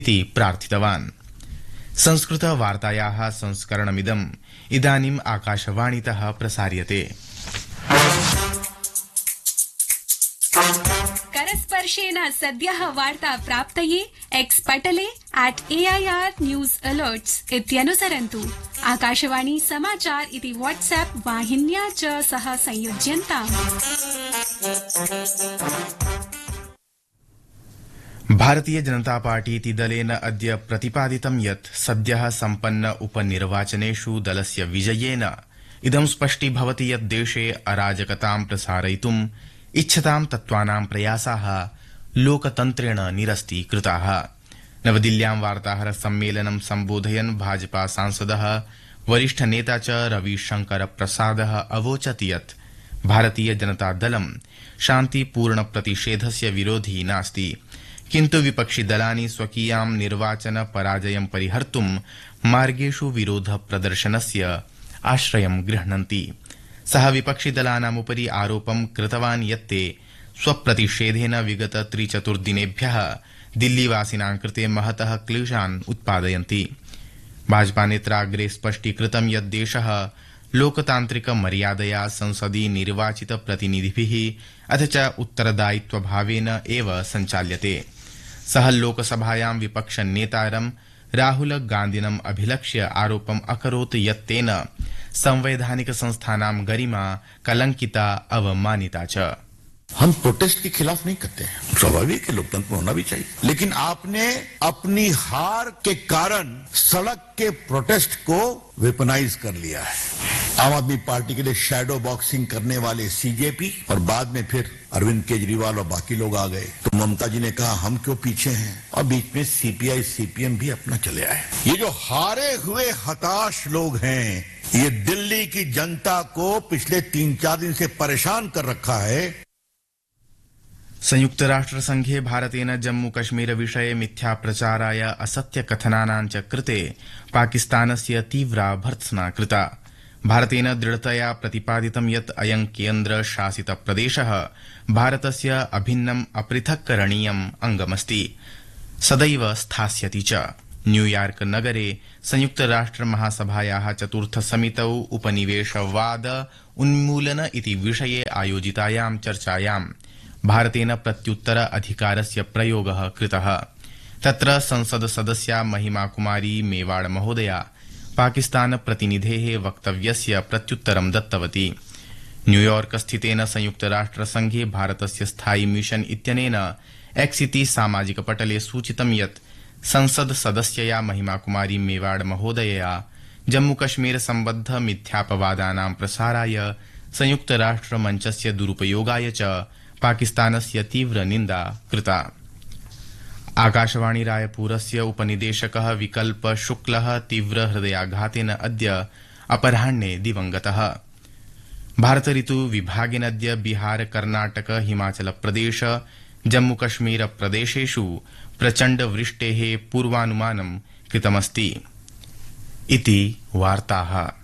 इति प्रार्थितवान्। संस्कृतवार्तायाः संस्करणमिदम् इदानीम् आकाशवाणीतः प्रसार्यते। करस्पर्शेन सद्यः वार्ता प्राप्तये एक्स पटले @AIR News Alerts इत्यनुसरन्तु। आकाशवाणी समाचार इति व्हाट्सएप वाहिन्या च सह संयुज्यन्ताम्। भारतीय जनता पार्टी इति दलेन अद्य प्रतिपादितं यत् सद्यः सम्पन्न उपनिर्वाचनेषु दलस्य विजयेन इदं स्पष्टीभवति यत् देशे अराजकतां प्रसारयितुम् इच्छतां तत्त्वानां प्रयासाः लोकतन्त्रेण निरस्तीकृताः। नवदिल्ल्यां वार्ताहर सम्मेलनं सम्बोधयन् भाजपा सांसदः वरिष्ठ नेता च रविशंकर प्रसादः अवोचत् यत् भारतीय जनता दलं शान्तिपूर्ण प्रतिषेधस्य विरोधी नास्ति, किन्तु विपक्षि दलानि स्वकीयां निर्वाचन पराजयं परिहर्तुं मार्गेषु विरोध प्रदर्शनस्य आश्रयं गृह्णन्ति। सः विपक्षिदलानामुपरि आरोपं कृतवान् यत् ते स्वप्रतिषेधेन विगत 3-4 दिनेभ्यः दिल्लीवासिनां कृते महतः क्लेशान् उत्पादयन्ति। भाजपा नेत्रा अग्रे स्पष्टीकृतं यत् देशः लोकतान्त्रिक मर्यादया संसदि निर्वाचित प्रतिनिधिभिः अथ च उत्तरदायित्वभावेन एव सञ्चाल्यते। सः लोकसभायां विपक्ष नेतारं राहुल गान्धिनम् अभिलक्ष्य आरोपम् अकरोत् यत् तेन संवैधानिक संस्थानां गरिमा कलंकिता अवमानिता च। हम प्रोटेस्ट के खिलाफ नहीं करते हैं, स्वाभाविक है, लोकतंत्र में होना भी चाहिए, लेकिन आपने अपनी हार के कारण सड़क के प्रोटेस्ट को वेपनाइज कर लिया है। आम आदमी पार्टी के लिए शैडो बॉक्सिंग करने वाले सीजेपी और बाद में फिर अरविंद केजरीवाल और बाकी लोग आ गए तो ममता जी ने कहा हम क्यों पीछे हैं, और बीच में सीपीआई सीपीएम भी अपना चले आए। ये जो हारे हुए हताश लोग हैं, ये दिल्ली की जनता को पिछले 3-4 दिन से परेशान कर रखा है। संयुक्त राष्ट्र संघे भारतेन जम्मू कश्मीर विषये मिथ्या प्रचाराय असत्य कथनानां च कृते पाकिस्तानस्य तीव्रा भर्त्सना कृता। भारतेन दृढतया प्रतिपादितं यत् अयं केन्द्र शासित प्रदेशः भारतस्य अभिन्नम् अपृथक्करणीयम् अङ्गमस्ति, सदैव स्थास्यति च। न्यूयॉर्क नगरे संयुक्त राष्ट्र महासभायाः चतुर्थ समितौ उपनिवेशवाद उन्मूलन इति विषये आयोजितायां चर्चायां भारतेन प्रत्युत्तर अधिकारस्य प्रयोगः कृतः। तत्र संसद सदस्या महिमा कुमारी मेवाड़ महोदया पाकिस्तान प्रतिनिधेः वक्तव्यस्य प्रत्युत्तरं दत्तवती। न्यूयॉर्क स्थितेन संयुक्त राष्ट्र संघे भारतस्य स्थायी मिशन इत्यनेन एक्स इति सामाजिक पटले सूचितं यत् संसद सदस्यया महिमा कुमारी मेवाड़ महोदयया जम्मू कश्मीर सम्बद्ध मिथ्यापवादानां प्रसाराय संयुक्त राष्ट्र मञ्चस्य दुरुपयोगाय च पाकिस्तानस्य तीव्र निन्दा कृता। आकाशवाणी रायपुरस्य उपनिदेशकः विकल्प शुक्लः तीव्र हृदयाघातेन अद्य अपराह्णे दिवंगतः। भारत ऋतु विभागेन अद्य बिहार, कर्नाटक, हिमाचल प्रदेश, जम्मू कश्मीर प्रदेशेषु प्रचण्ड वृष्टेः पूर्वानुमानं कृतमस्ति। इति वार्ताः।